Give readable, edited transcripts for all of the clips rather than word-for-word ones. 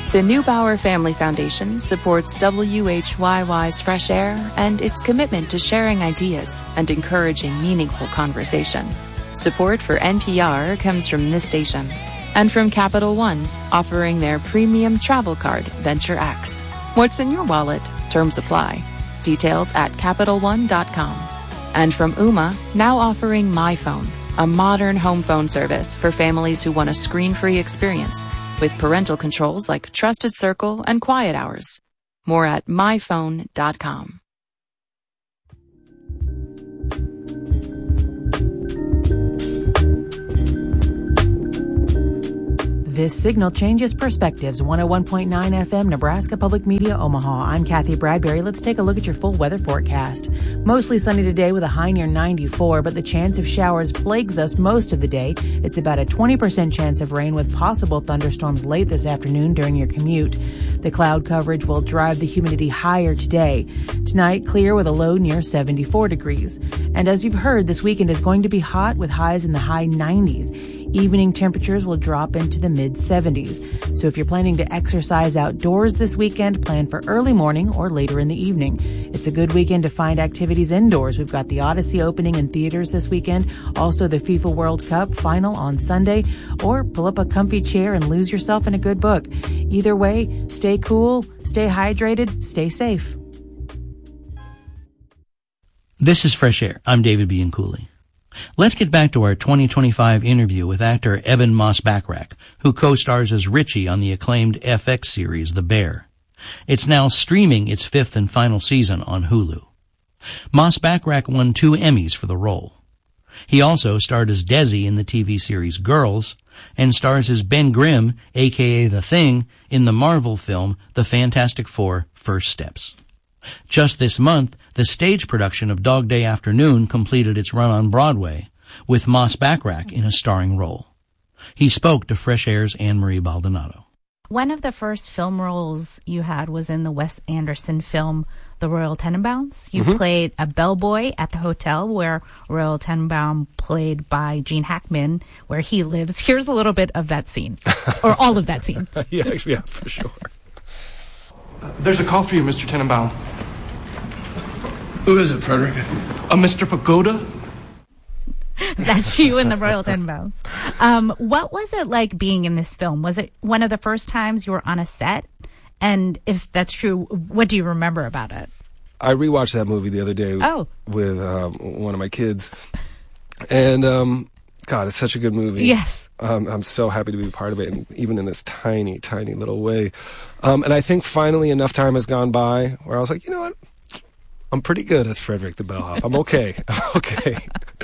The Neubauer Family Foundation supports WHYY's Fresh Air and its commitment to sharing ideas and encouraging meaningful conversation. Support for NPR comes from this station and from Capital One, offering their premium travel card, Venture X. What's in your wallet? Terms apply. Details at CapitalOne.com. And from Ooma, now offering MyPhone, a modern home phone service for families who want a screen-free experience with parental controls like Trusted Circle and Quiet Hours. More at myphone.com. This signal changes perspectives. 101.9 FM, Nebraska Public Media, Omaha. I'm Kathy Bradbury. Let's take a look at your full weather forecast. Mostly sunny today with a high near 94, but the chance of showers plagues us most of the day. It's about a 20% chance of rain with possible thunderstorms late this afternoon during your commute. The cloud coverage will drive the humidity higher today. Tonight, clear with a low near 74 degrees. And as you've heard, this weekend is going to be hot with highs in the high 90s. Evening temperatures will drop into the mid-70s. So if you're planning to exercise outdoors this weekend, plan for early morning or later in the evening. It's a good weekend to find activities indoors. We've got the Odyssey opening in theaters this weekend, also the FIFA World Cup final on Sunday, or pull up a comfy chair and lose yourself in a good book. Either way, stay cool, stay hydrated, stay safe. This is Fresh Air. I'm David Bianculli. Let's get back to our 2025 interview with actor Ebon Moss-Bachrach, who co-stars as Richie on the acclaimed FX series The Bear. It's now streaming its fifth and final season on Hulu. Moss-Bachrach won 2 Emmys for the role. He also starred as Desi in the TV series Girls and stars as Ben Grimm, aka The Thing, in the Marvel film The Fantastic Four: First Steps. Just this month, the stage production of Dog Day Afternoon completed its run on Broadway, with Moss-Bachrach in a starring role. He spoke to Fresh Air's Anne-Marie Baldonado. One of the first film roles you had was in the Wes Anderson film The Royal Tenenbaums. You played a bellboy at the hotel where Royal Tenenbaum, played by Gene Hackman, where he lives. Here's a little bit of that scene, or all of that scene. Yeah, for sure. There's a call for you, Mr. Tenenbaum. Who is it, Frederick? Mr. Pagoda? That's you in the Royal Tenenbaums. What was it like being in this film? Was it one of the first times you were on a set? And if that's true, what do you remember about it? I rewatched that movie the other day with one of my kids. And, God, it's such a good movie. Yes. I'm so happy to be a part of it, and even in this tiny, tiny little way. And I think finally enough time has gone by where I was like, you know what? I'm pretty good as Frederick the Bellhop. I'm okay. I'm okay.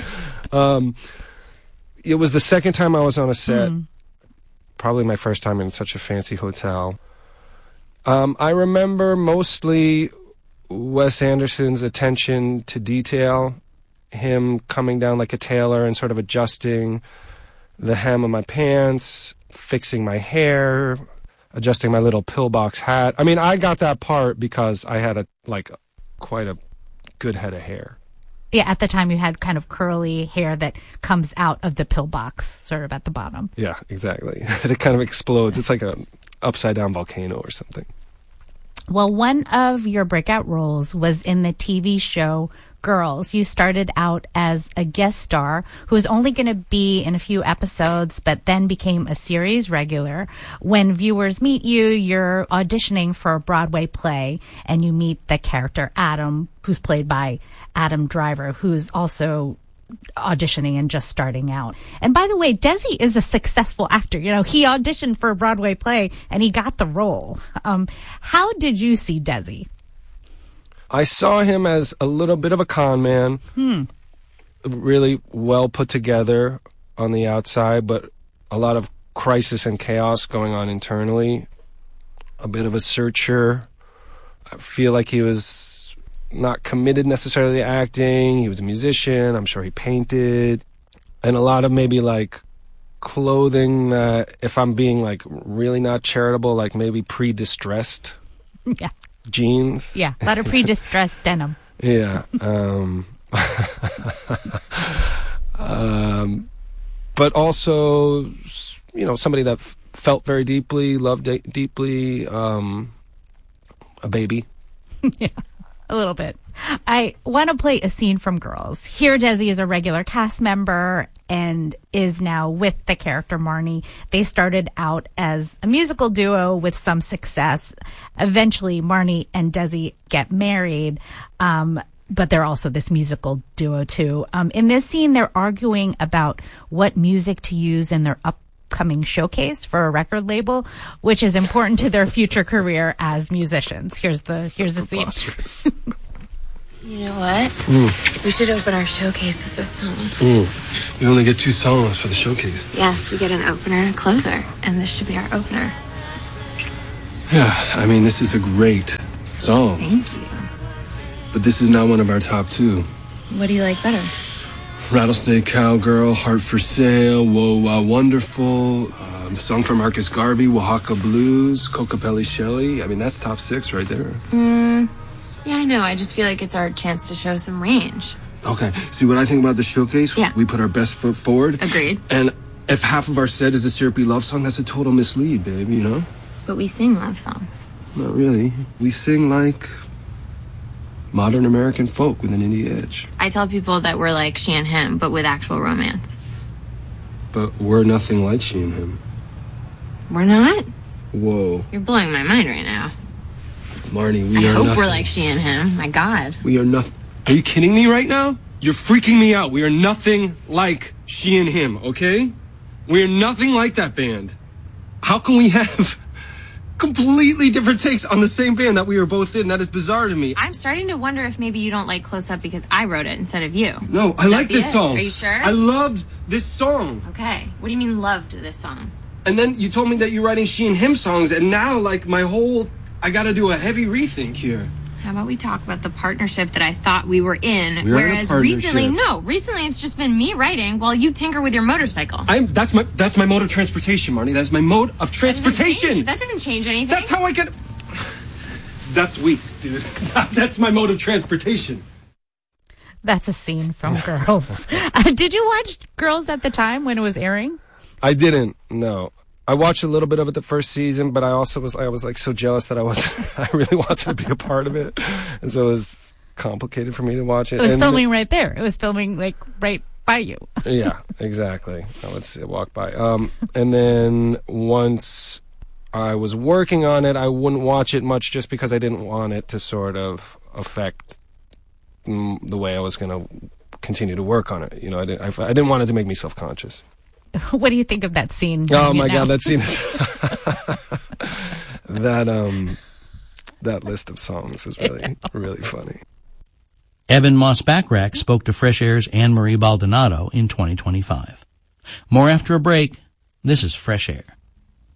It was the second time I was on a set. Probably my first time in such a fancy hotel. I remember mostly Wes Anderson's attention to detail, him coming down like a tailor and sort of adjusting the hem of my pants, fixing my hair, adjusting my little pillbox hat. I mean, I got that part because I had quite a good head of hair. Yeah, at the time you had kind of curly hair that comes out of the pillbox, sort of at the bottom. Yeah, exactly. It kind of explodes. It's like a upside-down volcano or something. Well, one of your breakout roles was in the TV show Girls. You started out as a guest star who was only going to be in a few episodes, but then became a series regular. When viewers meet you, you're auditioning for a Broadway play, and you meet the character Adam, who's played by Adam Driver, who's also auditioning and just starting out. And by the way, Desi is a successful actor. You know, he auditioned for a Broadway play and he got the role. How did you see Desi? I saw him as a little bit of a con man, really well put together on the outside, but a lot of crisis and chaos going on internally. A bit of a searcher. I feel like he was not committed necessarily to acting. He was a musician. I'm sure he painted. And a lot of maybe like clothing that, if I'm being like really not charitable, like maybe pre-distressed. Yeah. Jeans. Yeah, a lot of pre-distressed denim. Yeah. But also, you know, somebody that felt very deeply, loved deeply, a baby. Yeah, a little bit. I want to play a scene from Girls. Here, Desi is a regular cast member and is now with the character Marnie. They started out as a musical duo with some success. Eventually, Marnie and Desi get married, but they're also this musical duo too. In this scene, they're arguing about what music to use in their upcoming showcase for a record label, which is important to their future career as musicians. Here's the scene. You know what? We should open our showcase with this song. We only get 2 songs for the showcase. Yes, we get an opener and a closer, and this should be our opener. Yeah, I mean, this is a great song. Thank you. But this is not one of our top 2. What do you like better? Rattlesnake Cowgirl, Heart for Sale, Whoa Wow Wonderful, song from Marcus Garvey, Oaxaca Blues, Cocopelli Shelley. I mean, that's top 6 right there. Yeah, I know. I just feel like it's our chance to show some range. Okay, see what I think about the showcase? Yeah. We put our best foot forward. Agreed. And if half of our set is a syrupy love song, that's a total mislead, babe, you know? But we sing love songs. Not really. We sing like modern American folk with an indie edge. I tell people that we're like she and him, but with actual romance. But we're nothing like she and him. We're not? Whoa. You're blowing my mind right now. Marnie, we I are hope nothing. we're like she and him. My God. We are nothing. Are you kidding me right now? You're freaking me out. We are nothing like she and him, okay? We are nothing like that band. How can we have completely different takes on the same band that we were both in? That is bizarre to me. I'm starting to wonder if maybe you don't like Close Up because I wrote it instead of you. No, I like this song. Are you sure? I loved this song. Okay. What do you mean loved this song? And then you told me that you're writing she and him songs, and now, like, I gotta do a heavy rethink here. How about we talk about the partnership that I thought we were in, We're whereas in a recently partnership. it's just been me writing while you tinker with your motorcycle. That's my mode of transportation, Marnie. That is my mode of transportation. That doesn't change anything. That's how I get. That's weak, dude. That's my mode of transportation. That's a scene from Girls. Did you watch Girls at the time when it was airing? I didn't, no. I watched a little bit of it the first season, but I also was like so jealous that I really wanted to be a part of it. And so it was complicated for me to watch it. It was filming right there. It was filming like right by you. Yeah, exactly. Let's see, walk by. And then once I was working on it, I wouldn't watch it much just because I didn't want it to sort of affect the way I was going to continue to work on it. You know, I didn't want it to make me self-conscious. What do you think of that scene? Oh my God, that scene is that list of songs is really funny. Evan Moss-Bachrach spoke to Fresh Air's Anne-Marie Baldonado in 2025. More after a break. This is Fresh Air.